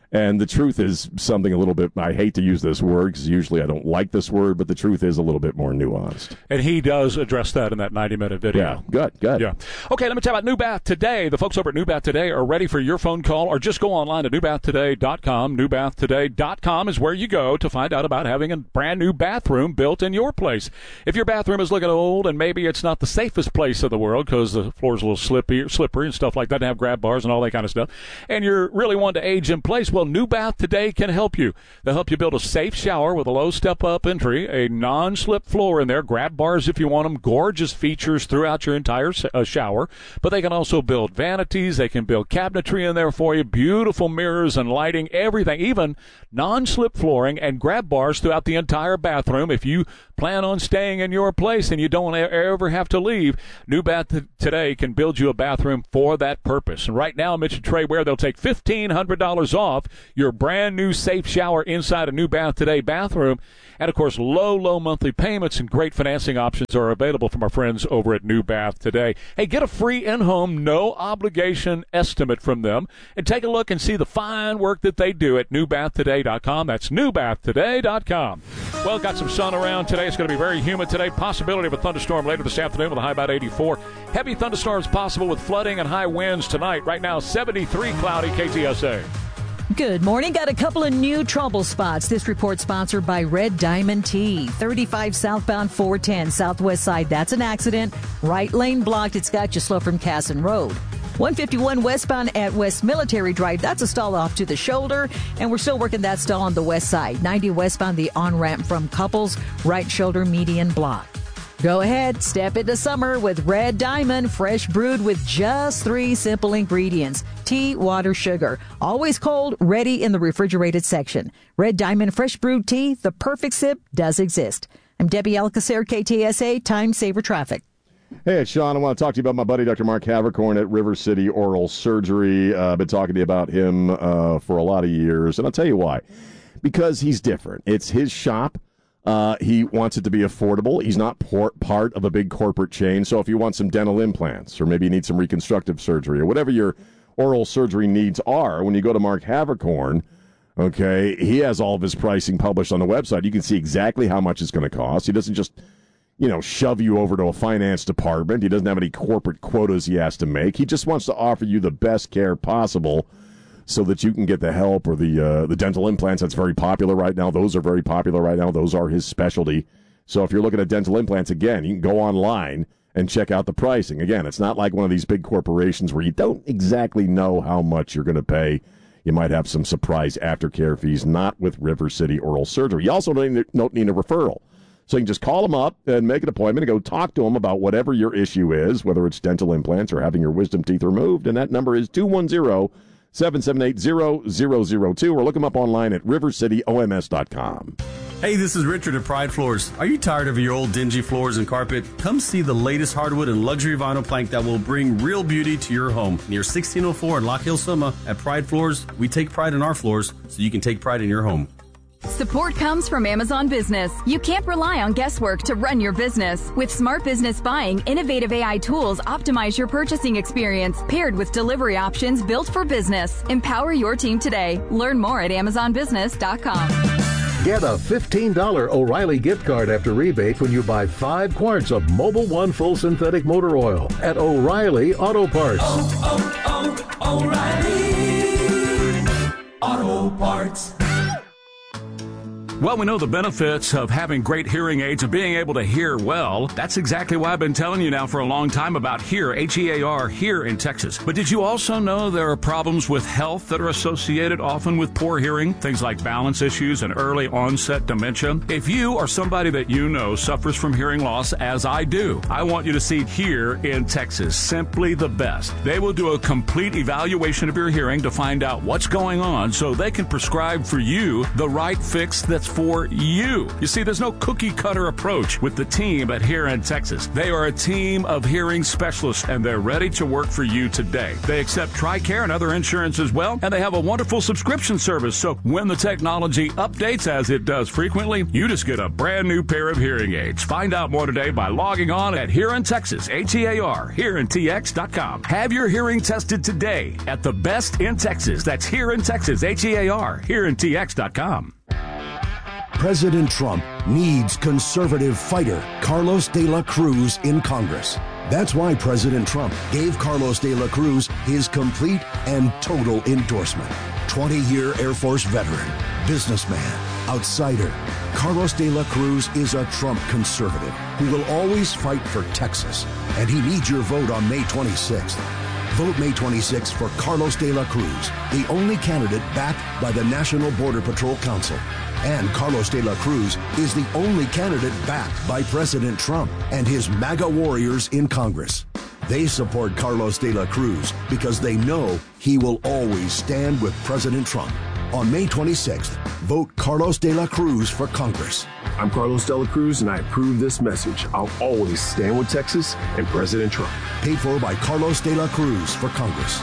And the truth is something a little bit, I hate to use this word because usually I don't like this word, but the truth is a little bit more nuanced. And he does address that in that ninety-minute video. Yeah, good, good. Yeah. Okay, let me tell you about New Bath Today. The folks over at New Bath Today are ready for your phone call, or just go online to new bath today dot com. new bath today dot com is where you go to find out about having a brand new bathroom built in your place. If your bathroom is looking old and maybe it's not the safest place in the world because the floor's a little slippy, slippery and stuff like that, and have grab bars and all that kind of stuff, and you're really wanting to age in place, well, New Bath Today can help you. They'll help you build a safe shower with a low step-up entry, a non-slip floor in there, grab bars if you want them, gorgeous features throughout your entire uh, shower. But they can also build vanities. They can build cabinetry in there for you, beautiful mirrors and lighting, everything, even non-slip flooring and grab bars throughout the entire bathroom. If you plan on staying in your place and you don't ever have to leave, New Bath Today can build you a bathroom for that purpose. And right now, Mitch and Trey Ware, they'll take fifteen hundred dollars off your brand new safe shower inside a New Bath Today bathroom. And, of course, low, low monthly payments and great financing options are available from our friends over at New Bath Today. Hey, get a free in-home, no-obligation estimate from them and take a look and see the fine work that they do at new bath today dot com. That's new bath today dot com. Well, got some sun around today. It's going to be very humid today. Possibility of a thunderstorm later this afternoon with a high about eighty-four. Heavy thunderstorms possible with flooding and high winds tonight. Right now, seventy-three cloudy. K T S A. Good morning. Got a couple of new trouble spots. This report sponsored by Red Diamond Tea. thirty-five southbound four ten southwest side. That's an accident. Right lane blocked. It's got you slow from Casson Road. one fifty-one westbound at West Military Drive. That's a stall off to the shoulder. And we're still working that stall on the west side. ninety westbound, the on-ramp from Couples. Right shoulder median block. Go ahead, step into summer with Red Diamond, fresh brewed with just three simple ingredients. Tea, water, sugar. Always cold, ready in the refrigerated section. Red Diamond fresh brewed tea, the perfect sip, does exist. I'm Debbie Alcacer, K T S A, Time Saver Traffic. Hey, it's Sean. I want to talk to you about my buddy, Doctor Mark Havercorn at River City Oral Surgery. Uh, I've been talking to you about him uh, for a lot of years, and I'll tell you why. Because he's different. It's his shop. Uh, he wants it to be affordable. He's not por- part of a big corporate chain. So if you want some dental implants or maybe you need some reconstructive surgery or whatever your oral surgery needs are, when you go to Mark Havercorn, okay, he has all of his pricing published on the website. You can see exactly how much it's going to cost. He doesn't just, you know, shove you over to a finance department. He doesn't have any corporate quotas he has to make. He just wants to offer you the best care possible so that you can get the help or the uh, the dental implants. That's very popular right now. Those are very popular right now. Those are his specialty. So if you're looking at dental implants, again, you can go online and check out the pricing. Again, it's not like one of these big corporations where you don't exactly know how much you're going to pay. You might have some surprise aftercare fees, not with River City Oral Surgery. You also don't need, don't need a referral. So you can just call them up and make an appointment and go talk to them about whatever your issue is, whether it's dental implants or having your wisdom teeth removed. And that number is two one zero, seven seven eight, zero zero zero two, or look them up online at river city o m s dot com. Hey, this is Richard at Pride Floors. Are you tired of your old dingy floors and carpet? Come see the latest hardwood and luxury vinyl plank that will bring real beauty to your home. Near sixteen oh four in Lock Hill, Summa, at Pride Floors, we take pride in our floors so you can take pride in your home. Support comes from Amazon Business. You can't rely on guesswork to run your business. With Smart Business Buying, innovative A I tools optimize your purchasing experience, paired with delivery options built for business. Empower your team today. Learn more at amazon business dot com. Get a fifteen dollars O'Reilly gift card after rebate when you buy five quarts of Mobil One Full Synthetic Motor Oil at O'Reilly Auto Parts. Oh, oh, oh, O'Reilly Auto Parts. Well, we know the benefits of having great hearing aids and being able to hear well. That's exactly why I've been telling you now for a long time about HEAR, H E A R, here in Texas. But did you also know there are problems with health that are associated often with poor hearing? Things like balance issues and early onset dementia. If you or somebody that you know suffers from hearing loss, as I do, I want you to see HEAR in Texas. Simply the best. They will do a complete evaluation of your hearing to find out what's going on so they can prescribe for you the right fix that's that's for you. You see, there's no cookie-cutter approach with the team at Here in Texas. They are a team of hearing specialists, and they're ready to work for you today. They accept TRICARE and other insurance as well, and they have a wonderful subscription service. So when the technology updates, as it does frequently, you just get a brand new pair of hearing aids. Find out more today by logging on at Here in Texas, H E A R, here in T X dot com. Have your hearing tested today at the best in Texas. That's Here in Texas, H E A R, here in T X dot com. President Trump needs conservative fighter Carlos de la Cruz in Congress. That's why President Trump gave Carlos de la Cruz his complete and total endorsement. twenty-year Air Force veteran, businessman, outsider. Carlos de la Cruz is a Trump conservative who will always fight for Texas, and he needs your vote on May twenty-sixth. Vote May twenty-sixth for Carlos de la Cruz, the only candidate backed by the National Border Patrol Council. And Carlos de la Cruz is the only candidate backed by President Trump and his MAGA warriors in Congress. They support Carlos de la Cruz because they know he will always stand with President Trump. On May twenty-sixth, vote Carlos de la Cruz for Congress. I'm Carlos de la Cruz, and I approve this message. I'll always stand with Texas and President Trump. Paid for by Carlos de la Cruz for Congress.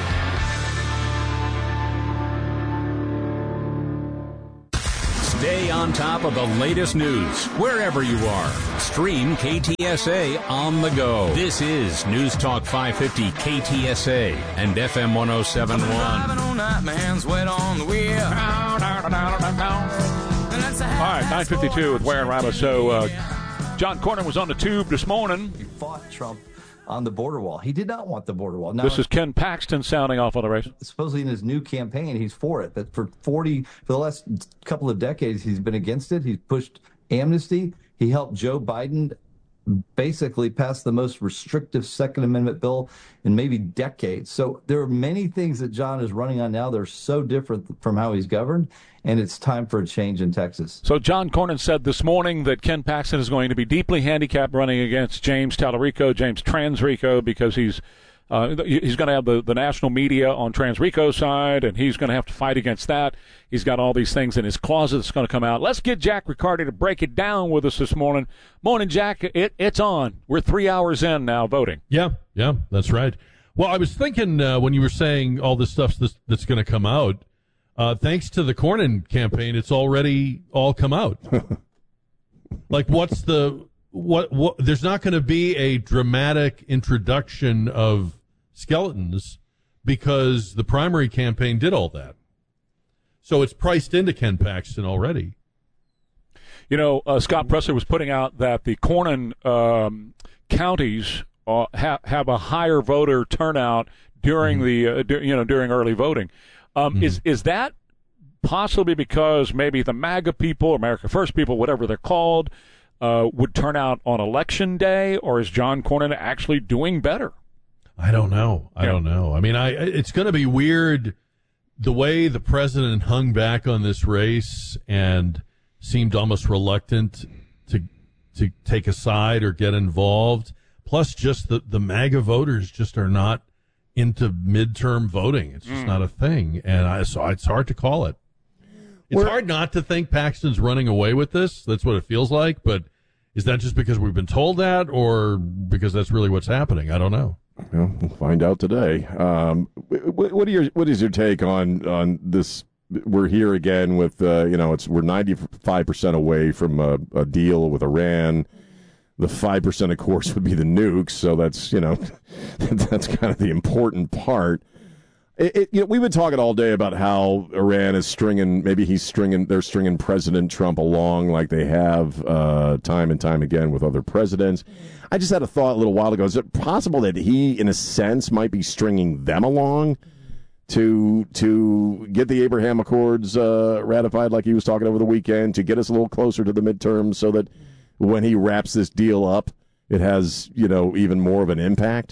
Stay on top of the latest news wherever you are. Stream K T S A on the go. This is News Talk five fifty K T S A and F M one oh seven point one. All right, nine fifty-two with Ware and Rama. So uh, John Cornyn was on the tube this morning. He fought Trump on the border wall. He did not want the border wall. Now, this is Ken Paxton sounding off on the race. Supposedly in his new campaign, he's for it. But for forty, for the last couple of decades, he's been against it. He's pushed amnesty. He helped Joe Biden basically pass the most restrictive Second Amendment bill in maybe decades. So there are many things that John is running on now that are so different from how he's governed, and it's time for a change in Texas. So John Cornyn said this morning that Ken Paxton is going to be deeply handicapped running against James Talarico, James Transrico, because he's uh, he's going to have the, the national media on Transrico's side, and he's going to have to fight against that. He's got all these things in his closet that's going to come out. Let's get Jack Riccardi to break it down with us this morning. Morning, Jack. It, it's on. We're three hours in now voting. Yeah, yeah, that's right. Well, I was thinking uh, when you were saying all this stuff that's, that's going to come out, uh, thanks to the Cornyn campaign, it's already all come out. Like, what's the what? What? There's not going to be a dramatic introduction of skeletons because the primary campaign did all that. So it's priced into Ken Paxton already. You know, uh, Scott Presler was putting out that the Cornyn um, counties uh, ha- have a higher voter turnout during mm-hmm. the uh, du- you know during early voting. Um, mm-hmm. Is is that possibly because maybe the MAGA people, America First people, whatever they're called, uh, would turn out on election day, or is John Cornyn actually doing better? I don't know. I yeah. don't know. I mean, I it's going to be weird the way the president hung back on this race and seemed almost reluctant to to take a side or get involved. Plus, just the, the MAGA voters just are not into midterm voting. It's just mm. not a thing. And I, so it's hard to call it. It's We're, hard not to think Paxton's running away with this. That's what it feels like. But is that just because we've been told that or because that's really what's happening? I don't know. Well, we'll find out today. Um, what, what, are your, what is your take on, on this? We're here again with, uh, you know, it's we're ninety-five percent away from a, a deal with Iran. The five percent, of course, would be the nukes. So that's, you know, that's kind of the important part. It, it, you know, we've been talking all day about how Iran is stringing, maybe he's stringing, they're stringing President Trump along like they have uh, time and time again with other presidents. I just had a thought a little while ago. Is it possible that he, in a sense, might be stringing them along to to get the Abraham Accords uh, ratified like he was talking over the weekend, to get us a little closer to the midterms so that when he wraps this deal up, it has, you know, even more of an impact?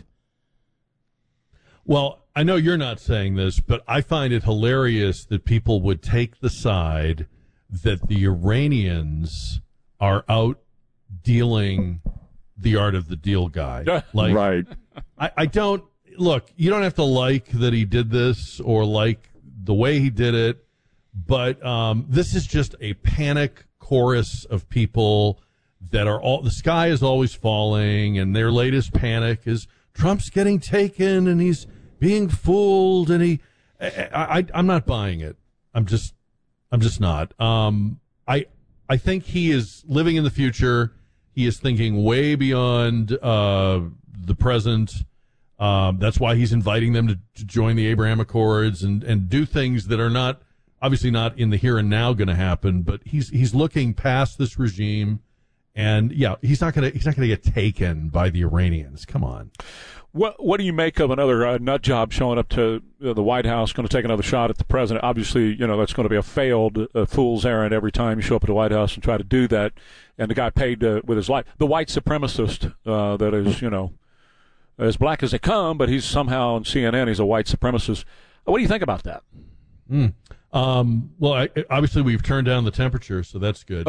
Well, I know you're not saying this, but I find it hilarious that people would take the side that the Iranians are out dealing the art of the deal guy. Like, right. I, I don't, look, you don't have to like that he did this or like the way he did it, But um, this is just a panic chorus of people that are all, the sky is always falling, and their latest panic is Trump's getting taken and he's being fooled, and he, I, I, I'm not buying it. I'm just, I'm just not. Um, I, I think he is living in the future. He is thinking way beyond uh, the present. Um, that's why he's inviting them to, to join the Abraham Accords and, and do things that are not, obviously not in the here and now going to happen. But he's he's looking past this regime. And yeah, he's not gonna he's not gonna get taken by the Iranians. Come on. What what do you make of another uh, nut job showing up to uh, the White House, going to take another shot at the president? Obviously, you know that's going to be a failed uh, fool's errand every time you show up at the White House and try to do that. And the guy paid uh, with his life. The white supremacist uh, that is, you know, as black as they come, but he's somehow on C N N. He's a white supremacist. What do you think about that? Mm. Um, well, I, obviously we've turned down the temperature, so that's good.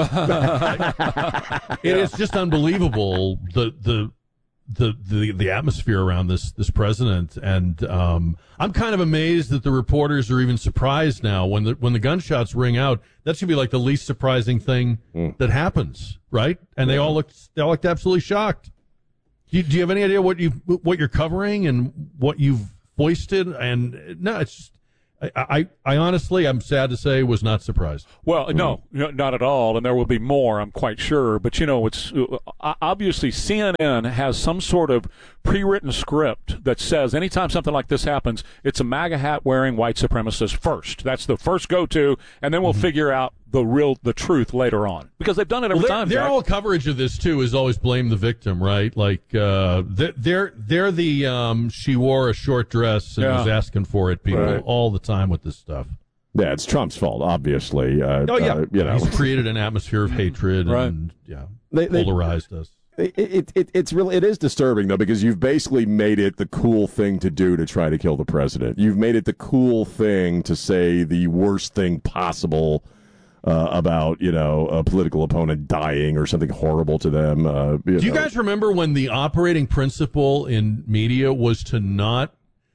It is just unbelievable the, the the the the atmosphere around this this president, and um, I'm kind of amazed that the reporters are even surprised now when the when the gunshots ring out. That should be like the least surprising thing mm. that happens, right? And they all looked they all looked absolutely shocked. Do you, do you have any idea what you what you're covering and what you've foisted? And no, it's just, I, I, I honestly, I'm sad to say, was not surprised. Well, no, mm-hmm. not at all, and there will be more, I'm quite sure. But, you know, it's uh, obviously C N N has some sort of pre-written script that says anytime something like this happens, it's a MAGA hat-wearing white supremacist first. That's the first go-to, and then we'll mm-hmm. figure out the real, the truth later on. Because they've done it every well, time. Their Jack. whole coverage of this, too, is always blame the victim, right? Like, uh, they're, they're the, um, she wore a short dress and yeah. was asking for it people right. all the time with this stuff. Yeah, it's Trump's fault, obviously. Uh, oh, yeah. Uh, you know. He's created an atmosphere of hatred right. and, yeah, they, they, polarized us. It, it, it, it's really, it is disturbing, though, because you've basically made it the cool thing to do to try to kill the president. You've made it the cool thing to say the worst thing possible uh, about, you know, a political opponent dying or something horrible to them. Uh, you do know. you guys remember when the operating principle in media was to not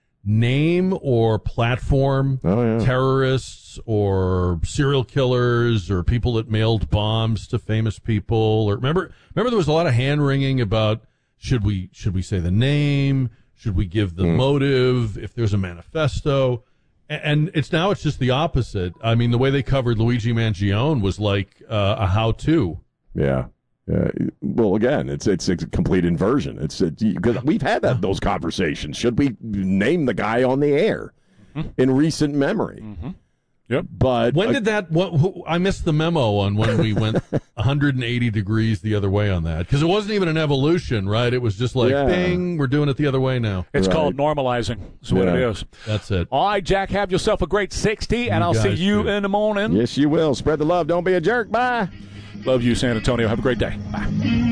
name or platform oh, yeah. terrorists or serial killers or people that mailed bombs to famous people? Or remember, remember there was a lot of hand wringing about should we should we say the name, should we give the mm. motive, if there's a manifesto, and, and it's now it's just the opposite. I mean, the way they covered Luigi Mangione was like uh, a how-to. Yeah. Uh, well, again, it's it's a complete inversion. It's it, we've had that those conversations. Should we name the guy on the air mm-hmm. in recent memory? Mm-hmm. Yep. But when uh, did that? What, who, I missed the memo on when we went one hundred eighty degrees the other way on that, because it wasn't even an evolution, right? It was just like, yeah. bing, we're doing it the other way now. It's right. called normalizing. That's what yeah. it is. That's it. All right, Jack, have yourself a great sixty, and You I'll see guys you do. in the morning. Yes, you will. Spread the love. Don't be a jerk. Bye. Love you, San Antonio. Have a great day. Bye.